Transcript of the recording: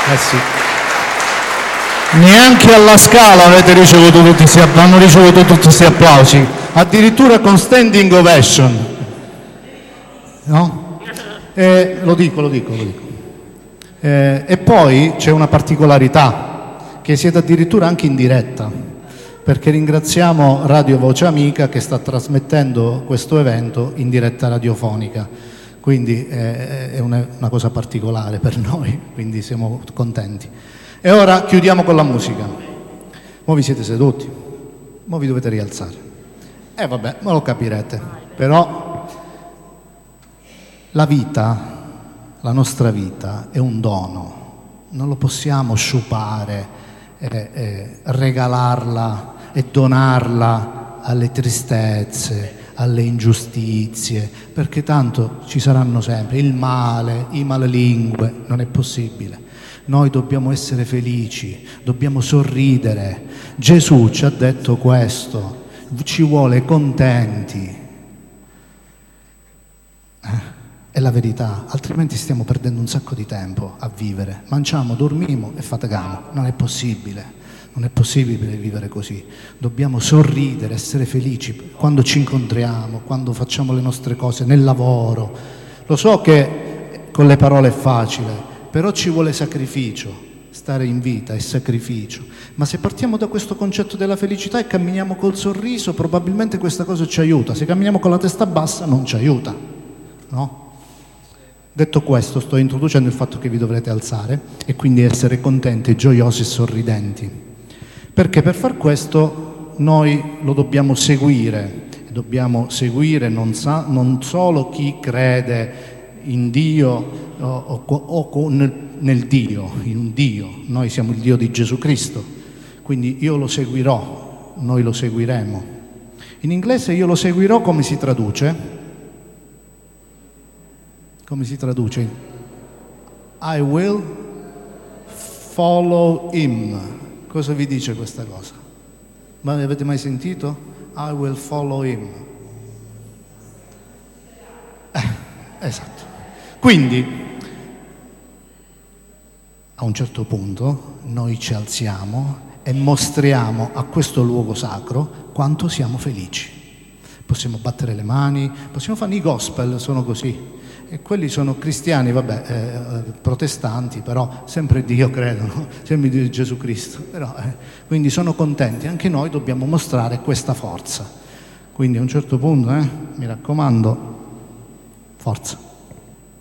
Eh sì. Neanche alla Scala hanno ricevuto tutti questi applausi, addirittura con standing ovation. No? Lo dico. E poi c'è una particolarità, che siete addirittura anche in diretta, perché ringraziamo Radio Voce Amica che sta trasmettendo questo evento in diretta radiofonica, quindi è una cosa particolare per noi, quindi siamo contenti. E ora chiudiamo con la musica. Mo vi siete seduti, mo vi dovete rialzare. Vabbè, ma lo capirete. Però la vita, la nostra vita è un dono, non lo possiamo sciupare, regalarla e donarla alle tristezze, alle ingiustizie, perché tanto ci saranno sempre il male, i malelingue, non è possibile. Noi dobbiamo essere felici, dobbiamo sorridere. Gesù ci ha detto questo, ci vuole contenti. È la verità, altrimenti stiamo perdendo un sacco di tempo a vivere. Mangiamo, dormiamo e faticamo. Non è possibile vivere così. Dobbiamo sorridere, essere felici quando ci incontriamo, quando facciamo le nostre cose, nel lavoro. Lo so che con le parole è facile, però ci vuole sacrificio, stare in vita è sacrificio. Ma se partiamo da questo concetto della felicità e camminiamo col sorriso, probabilmente questa cosa ci aiuta. Se camminiamo con la testa bassa non ci aiuta, no? Detto questo, sto introducendo il fatto che vi dovrete alzare e quindi essere contenti, gioiosi e sorridenti. Perché per far questo noi lo dobbiamo seguire non solo chi crede in Dio o nel Dio, in un Dio. Noi siamo il Dio di Gesù Cristo, quindi io lo seguirò, noi lo seguiremo. In inglese io lo seguirò come si traduce? Come si traduce? I will follow him. Cosa vi dice questa cosa? Ma avete mai sentito? I will follow him. Esatto. Quindi, a un certo punto, noi ci alziamo e mostriamo a questo luogo sacro quanto siamo felici. Possiamo battere le mani, possiamo fare i gospel, sono così. E quelli sono cristiani, protestanti, però sempre Dio credono, sempre Dio di Gesù Cristo. Però, quindi sono contenti, anche noi dobbiamo mostrare questa forza. Quindi a un certo punto, mi raccomando, forza.